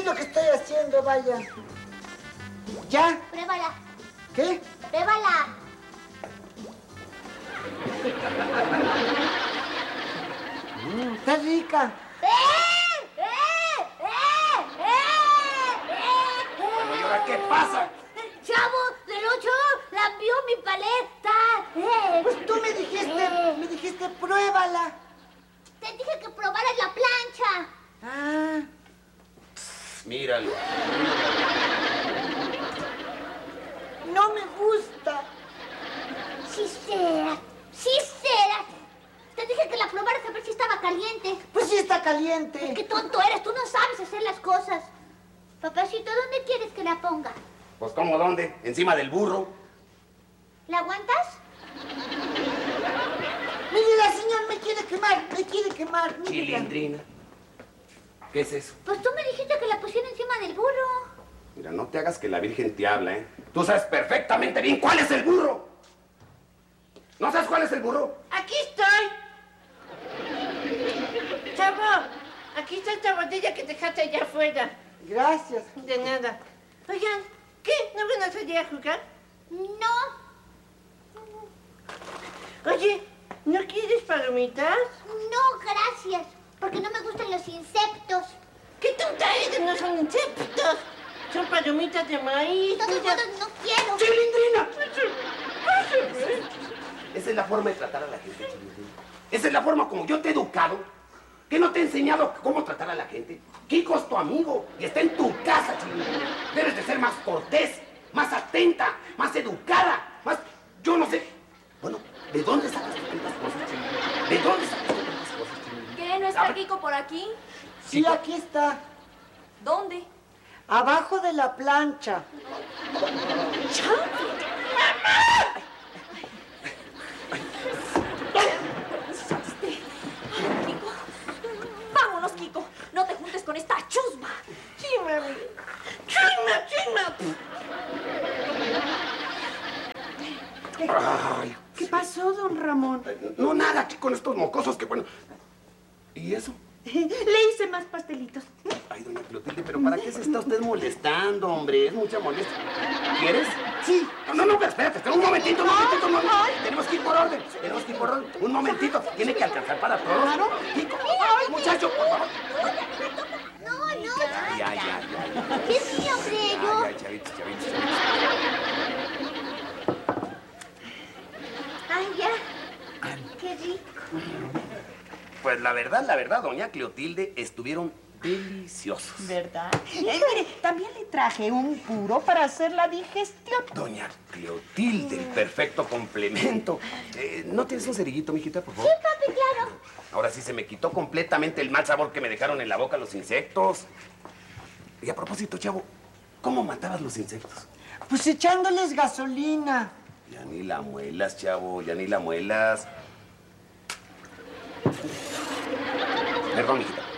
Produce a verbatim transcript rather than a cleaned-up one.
lo que estoy haciendo, vaya. ¿Ya? Pruébala. ¿Qué? Pruébala. Mm, está rica. ¡Eh! ¡Eh! ¡Eh! ¡Eh! ¡Eh! Bueno, ¿y ahora qué pasa? Chavo del ocho, la vio mi paleta. ¡Eh! Pues tú me dijiste, Eh. me dijiste, pruébala. Te dije que probaras la plancha. Ah. Míralo. No me gusta. Sí será, sí será. Te dije que la probaras a ver si estaba caliente. Pues sí está caliente. Qué tonto eres, tú no sabes hacer las cosas. Papacito, ¿dónde quieres que la ponga? Pues, ¿cómo dónde? ¿Encima del burro? ¿La aguantas? Mire, la señora me quiere quemar, me quiere quemar. mírela. Chilindrina. ¿Qué es eso? Pues tú me dijiste que la pusiera encima del burro. Mira, no te hagas que la Virgen te habla, ¿eh? Tú sabes perfectamente bien cuál es el burro. ¿No sabes cuál es el burro? Aquí estoy. Chavo, aquí está esta botella que dejaste allá afuera. Gracias. De nada. Oigan, ¿qué? ¿No van a salir a jugar? No. Oye, ¿no quieres palomitas? No, gracias. Porque no me gustan los insectos. ¿Qué tonta eres? No son insectos. Son palomitas de maíz. De todos mira. modos, no quiero. ¡Chilindrina! Esa es la forma de tratar a la gente, Chilindrina. Esa es la forma como yo te he educado. ¿Qué no te he enseñado cómo tratar a la gente? Kiko es tu amigo y está en tu casa, Chilindrina. Debes de ser más cortés, más atenta, más educada, más... Yo no sé... Bueno, ¿de dónde sacas tú tantas cosas, Chilindrina? ¿De dónde sacas tú tantas cosas, Chilindrina? ¿Qué? ¿No está Kiko por aquí? Sí, aquí está. ¿Dónde? Abajo de la plancha. Kiko. Vámonos, Kiko. No te juntes con esta chusma. Sí, mami. ¡Chisma, chisma! Ay, ¿Qué pasó, don Ramón? no, nada, aquí con estos mocosos que bueno... ¿Y eso? Le hice más pastelitos. Ay, doña Clotilde, pero ¿para qué se está usted molestando, hombre? Es mucha molestia. ¿Quieres? Sí. No, no, no, pero espérate, espera un momentito, un momentito, un momentito. Tenemos que ir por orden, tenemos que ir por orden. Un momentito, tiene que alcanzar para todos. Claro. Kiko, muchacho, por favor. No, no. Ya, ya, ya, ya. ¿Qué es mío, hombre? Yo. Ay, ay, chavitos, chavitos, chavitos. Ay, ya. Qué rico. Pues la verdad, la verdad, doña Clotilde, estuvieron deliciosos. ¿Verdad? Eh, mire, también le traje un puro para hacer la digestión. Doña Clotilde, el perfecto complemento. Eh, ¿No tienes un cerillito, mijita, por favor? Sí, papi, claro. Ahora sí se me quitó completamente el mal sabor que me dejaron en la boca los insectos. Y a propósito, chavo, ¿cómo matabas los insectos? Pues echándoles gasolina. Ya ni la muelas, chavo, ya ni la muelas. Perdón, mijita.